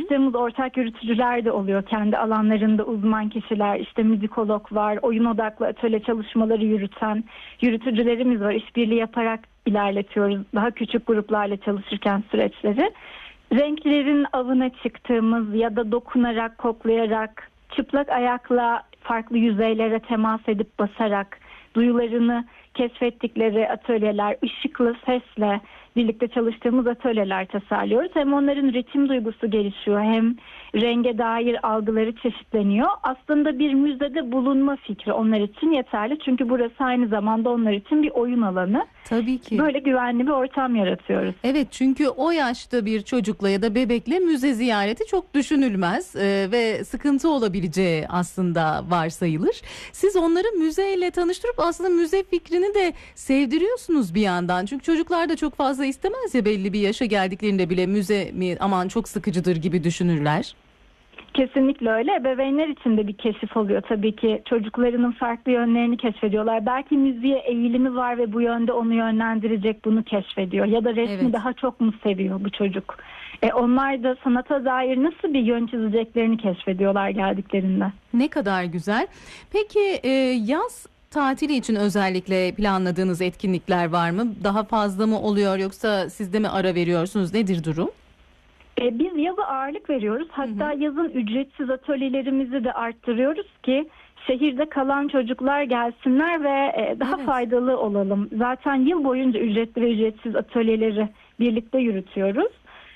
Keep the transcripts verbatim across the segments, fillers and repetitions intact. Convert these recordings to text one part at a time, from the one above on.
çalıştığımız ortak yürütücüler de oluyor. Kendi alanlarında uzman kişiler, işte müzikolog var, oyun odaklı atölye çalışmaları yürüten yürütücülerimiz var. İşbirliği yaparak ilerletiyoruz daha küçük gruplarla çalışırken süreçleri. Renklerin avına çıktığımız ya da dokunarak, koklayarak, çıplak ayakla farklı yüzeylere temas edip basarak duyularını keşfettikleri atölyeler, ışıklı, sesle birlikte çalıştığımız atölyeler tasarlıyoruz. Hem onların ritim duygusu gelişiyor, hem renge dair algıları çeşitleniyor. Aslında bir müzede bulunma fikri onlar için yeterli. Çünkü burası aynı zamanda onlar için bir oyun alanı. Tabii ki. Böyle güvenli bir ortam yaratıyoruz. Evet, çünkü o yaşta bir çocukla ya da bebekle müze ziyareti çok düşünülmez ee, ve sıkıntı olabileceği aslında varsayılır. Siz onları müzeyle tanıştırıp aslında müze fikrini de sevdiriyorsunuz bir yandan. Çünkü çocuklar da çok fazla istemez ya, belli bir yaşa geldiklerinde bile müze mi aman çok sıkıcıdır gibi düşünürler. Kesinlikle öyle. Ebeveynler için de bir keşif oluyor tabii ki. Çocuklarının farklı yönlerini keşfediyorlar. Belki müziğe eğilimi var ve bu yönde onu yönlendirecek, bunu keşfediyor. Ya da resmi Evet. daha çok mu seviyor bu çocuk? E onlar da sanata dair nasıl bir yön çizeceklerini keşfediyorlar geldiklerinde. Ne kadar güzel. Peki e, yaz tatili için özellikle planladığınız etkinlikler var mı? Daha fazla mı oluyor, yoksa siz de mi ara veriyorsunuz? Nedir durum? E, biz yaza ağırlık veriyoruz. Hatta hı hı. yazın ücretsiz atölyelerimizi de arttırıyoruz ki şehirde kalan çocuklar gelsinler ve e, daha Evet. faydalı olalım. Zaten yıl boyunca ücretli ve ücretsiz atölyeleri birlikte yürütüyoruz.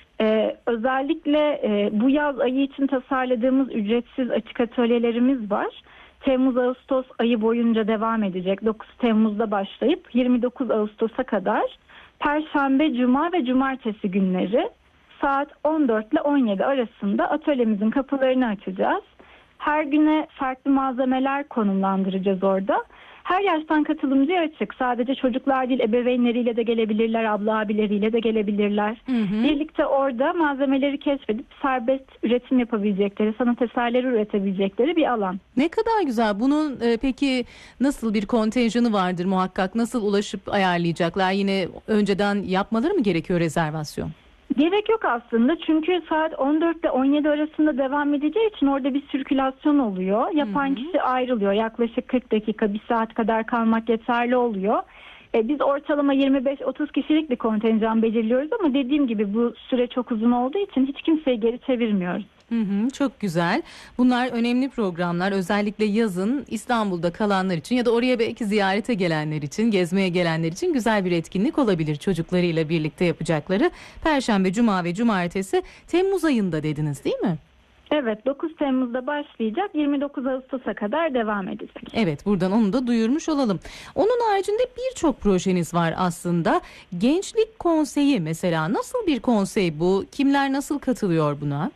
E, özellikle e, bu yaz ayı için tasarladığımız ücretsiz açık atölyelerimiz var. Temmuz-Ağustos ayı boyunca devam edecek. dokuz Temmuz'da başlayıp yirmi dokuz Ağustos'a kadar Perşembe, Cuma ve Cumartesi günleri saat on dört ile on yedi arasında atölyemizin kapılarını açacağız. Her güne farklı malzemeler konumlandıracağız orada. Her yaştan katılımcıya açık. Sadece çocuklar değil, ebeveynleriyle de gelebilirler, abla abileriyle de gelebilirler. Hı hı. Birlikte orada malzemeleri keşfedip serbest üretim yapabilecekleri, sanat eserleri üretebilecekleri bir alan. Ne kadar güzel. Bunun e, peki nasıl bir kontenjanı vardır muhakkak? Nasıl ulaşıp ayarlayacaklar? Yine önceden yapmaları mı gerekiyor rezervasyon? Gerek yok aslında, çünkü saat on dört ile on yedi arasında devam edeceği için orada bir sirkülasyon oluyor. Yapan Hı-hı. kişi ayrılıyor. Yaklaşık kırk dakika, bir saat kadar kalmak yeterli oluyor. E, biz ortalama yirmi beş otuz kişilik bir kontenjan belirliyoruz ama dediğim gibi bu süre çok uzun olduğu için hiç kimseyi geri çevirmiyoruz. Hı hı, çok güzel. Bunlar önemli programlar. Özellikle yazın İstanbul'da kalanlar için ya da oraya belki ziyarete gelenler için, gezmeye gelenler için güzel bir etkinlik olabilir. Çocuklarıyla birlikte yapacakları. Perşembe, Cuma ve Cumartesi Temmuz ayında dediniz, değil mi? Evet, dokuz Temmuz'da başlayacak, yirmi dokuz Ağustos'a kadar devam edecek. Evet, buradan onu da duyurmuş olalım. Onun haricinde birçok projeniz var aslında. Gençlik Konseyi mesela, nasıl bir konsey bu? Kimler nasıl katılıyor buna?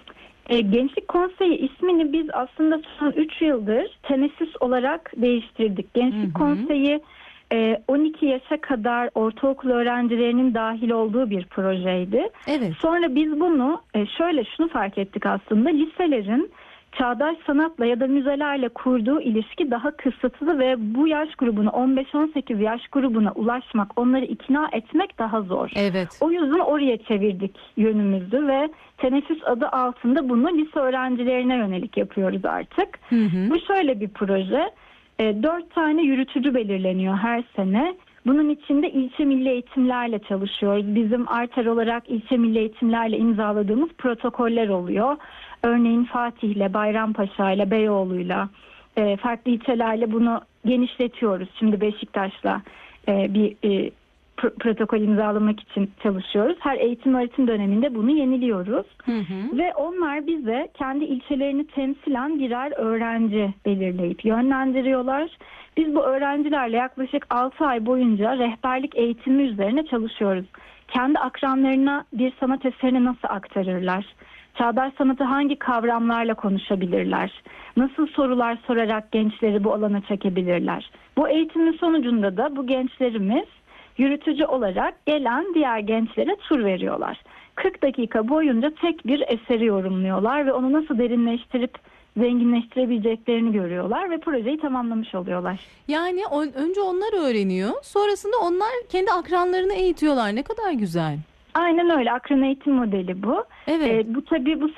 Gençlik Konseyi ismini biz aslında son üç yıldır tenesis olarak değiştirdik. Gençlik hı hı. Konseyi on iki yaşa kadar ortaokul öğrencilerinin dahil olduğu bir projeydi. Evet. Sonra biz bunu şöyle şunu fark ettik aslında, liselerin çağdaş sanatla ya da müzelerle kurduğu ilişki daha kısıtlı ve bu yaş grubuna, on beş on sekiz yaş grubuna ulaşmak, onları ikna etmek daha zor. Evet. O yüzden oraya çevirdik yönümüzü ve Teneffüs adı altında bunu lise öğrencilerine yönelik yapıyoruz artık. Hı hı. Bu şöyle bir proje. E, dört tane yürütücü belirleniyor her sene. Bunun içinde ilçe milli eğitimlerle çalışıyoruz. Bizim Arter olarak ilçe milli eğitimlerle imzaladığımız protokoller oluyor. Örneğin Fatih'le, Bayrampaşa'yla, Beyoğlu'yla, e, farklı ilçelerle bunu genişletiyoruz. Şimdi Beşiktaş'la e, bir e, pr- protokol imzalamak için çalışıyoruz. Her eğitim öğretim döneminde bunu yeniliyoruz. Hı hı. Ve onlar bize kendi ilçelerini temsilen birer öğrenci belirleyip yönlendiriyorlar. Biz bu öğrencilerle yaklaşık altı ay boyunca rehberlik eğitimi üzerine çalışıyoruz. Kendi akranlarına bir sanat eserini nasıl aktarırlar? Çağdaş sanatı hangi kavramlarla konuşabilirler? Nasıl sorular sorarak gençleri bu alana çekebilirler? Bu eğitimin sonucunda da bu gençlerimiz yürütücü olarak gelen diğer gençlere tur veriyorlar. kırk dakika boyunca tek bir eseri yorumluyorlar ve onu nasıl derinleştirip zenginleştirebileceklerini görüyorlar ve projeyi tamamlamış oluyorlar. Yani on, önce onlar öğreniyor, sonrasında onlar kendi akranlarını eğitiyorlar. Ne kadar güzel. Aynen öyle. Akran eğitim modeli bu. Evet. Ee, bu tabii bu